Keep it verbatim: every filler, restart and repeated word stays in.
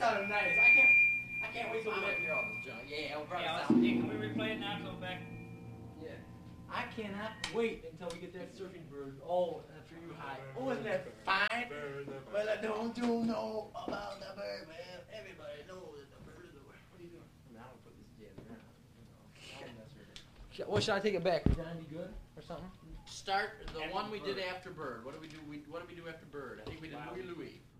sounded nice. I can't. I can't wait till we I'm get hear all this junk. Yeah, we'll probably Yeah, let's, sound. yeah, can we replay it now? Go back. Yeah. I cannot wait until we get that surfing bird. Oh, after you high. Oh, isn't that fine? Well, I don't you know about the bird, man. Everybody knows that the bird is the bird. What are you doing? I mean, I don't put this jazz around. You know, Sh- What should I take it back? Would John be good or something? Start the After one we did Bird. after Bird. What do we do? We, what do we do after Bird? I think we did Wow. Louis Louis.